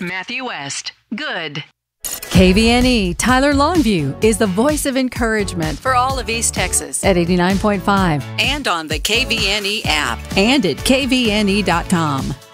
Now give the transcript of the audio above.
Matthew West. Good. KVNE Tyler Longview is the voice of encouragement for all of East Texas at 89.5 And on the KVNE app. and at kvne.com.